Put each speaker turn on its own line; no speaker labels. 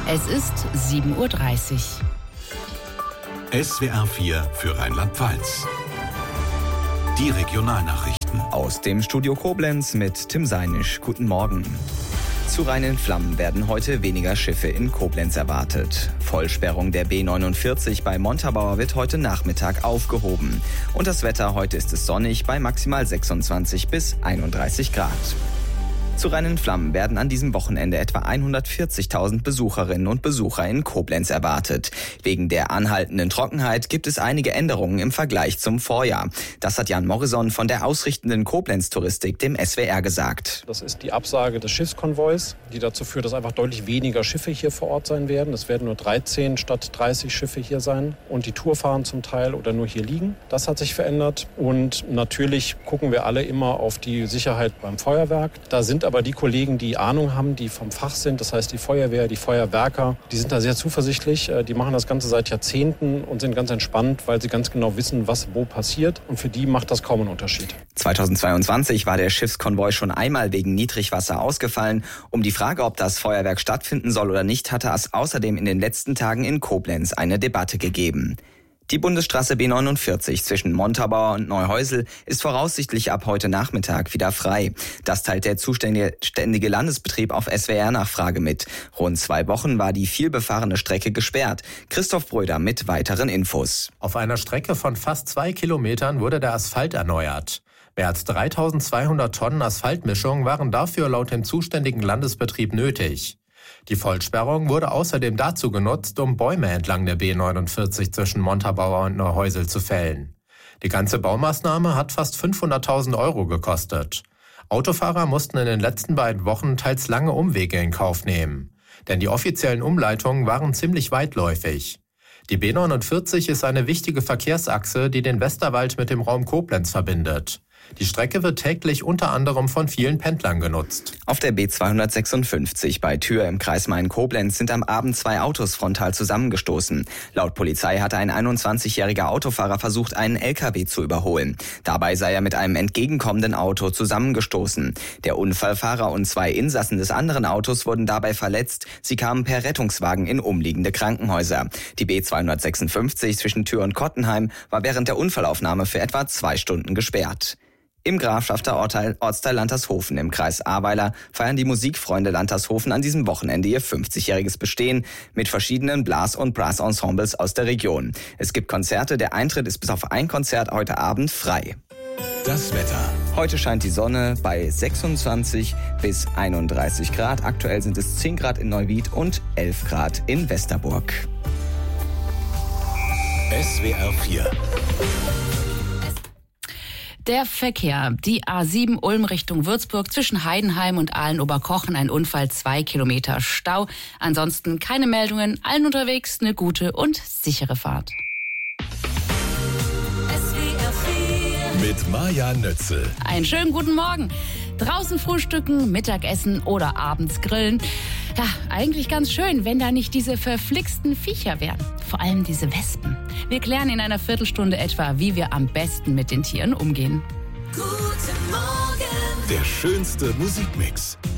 Es ist 7:30 Uhr.
SWR 4 für Rheinland-Pfalz. Die Regionalnachrichten.
Aus dem Studio Koblenz mit Tim Seinisch. Guten Morgen. Zu Rhein in Flammen werden heute weniger Schiffe in Koblenz erwartet. Vollsperrung der B49 bei Montabaur wird heute Nachmittag aufgehoben. Und das Wetter, heute ist es sonnig bei maximal 26 bis 31 Grad. Zu Rhein in Flammen werden an diesem Wochenende etwa 140.000 Besucherinnen und Besucher in Koblenz erwartet. Wegen der anhaltenden Trockenheit gibt es einige Änderungen im Vergleich zum Vorjahr. Das hat Jan Morrison von der ausrichtenden Koblenz-Touristik dem SWR gesagt.
Das ist die Absage des Schiffskonvois, die dazu führt, dass einfach deutlich weniger Schiffe hier vor Ort sein werden. Es werden nur 13 statt 30 Schiffe hier sein und die Tour fahren zum Teil oder nur hier liegen. Das hat sich verändert und natürlich gucken wir alle immer auf die Sicherheit beim Feuerwerk. Da sind aber die Kollegen, die Ahnung haben, die vom Fach sind, das heißt die Feuerwehr, die Feuerwerker, die sind da sehr zuversichtlich. Die machen das Ganze seit Jahrzehnten und sind ganz entspannt, weil sie ganz genau wissen, was wo passiert. Und für die macht das kaum einen Unterschied.
2022 war der Schiffskonvoi schon einmal wegen Niedrigwasser ausgefallen. Um die Frage, ob das Feuerwerk stattfinden soll oder nicht, hatte es außerdem in den letzten Tagen in Koblenz eine Debatte gegeben. Die Bundesstraße B49 zwischen Montabaur und Neuhäusel ist voraussichtlich ab heute Nachmittag wieder frei. Das teilt der zuständige Landesbetrieb auf SWR-Nachfrage mit. Rund 2 Wochen war die vielbefahrene Strecke gesperrt. Christoph Bröder mit weiteren Infos.
Auf einer Strecke von fast 2 Kilometern wurde der Asphalt erneuert. Mehr als 3.200 Tonnen Asphaltmischung waren dafür laut dem zuständigen Landesbetrieb nötig. Die Vollsperrung wurde außerdem dazu genutzt, um Bäume entlang der B49 zwischen Montabaur und Neuhäusel zu fällen. Die ganze Baumaßnahme hat fast 500.000 € gekostet. Autofahrer mussten in den letzten beiden Wochen teils lange Umwege in Kauf nehmen. Denn die offiziellen Umleitungen waren ziemlich weitläufig. Die B49 ist eine wichtige Verkehrsachse, die den Westerwald mit dem Raum Koblenz verbindet. Die Strecke wird täglich unter anderem von vielen Pendlern genutzt.
Auf der B256 bei Thür im Kreis Main-Koblenz sind am Abend 2 Autos frontal zusammengestoßen. Laut Polizei hatte ein 21-jähriger Autofahrer versucht, einen LKW zu überholen. Dabei sei er mit einem entgegenkommenden Auto zusammengestoßen. Der Unfallfahrer und 2 Insassen des anderen Autos wurden dabei verletzt. Sie kamen per Rettungswagen in umliegende Krankenhäuser. Die B256 zwischen Thür und Kottenheim war während der Unfallaufnahme für etwa 2 Stunden gesperrt. Im Grafschafter Ortsteil Lantershofen im Kreis Ahrweiler feiern die Musikfreunde Lantershofen an diesem Wochenende ihr 50-jähriges Bestehen mit verschiedenen Blas- und Brass-Ensembles aus der Region. Es gibt Konzerte, der Eintritt ist bis auf ein Konzert heute Abend frei.
Das Wetter.
Heute scheint die Sonne bei 26 bis 31 Grad. Aktuell sind es 10 Grad in Neuwied und 11 Grad in Westerburg.
SWR 4.
Der Verkehr. Die A7 Ulm Richtung Würzburg zwischen Heidenheim und Aalen-Oberkochen. Ein Unfall, 2 Kilometer Stau. Ansonsten keine Meldungen. Allen unterwegs eine gute und sichere Fahrt.
Mit Maja Nötzel.
Einen schönen guten Morgen. Draußen frühstücken, Mittagessen oder abends grillen. Ja, eigentlich ganz schön, wenn da nicht diese verflixten Viecher wären. Vor allem diese Wespen. Wir klären in einer Viertelstunde etwa, wie wir am besten mit den Tieren umgehen.
Der schönste Musikmix.